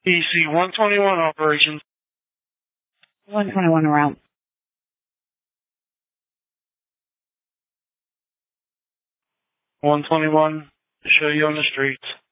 EC 121 operations. 121 route. 121, show you on the streets.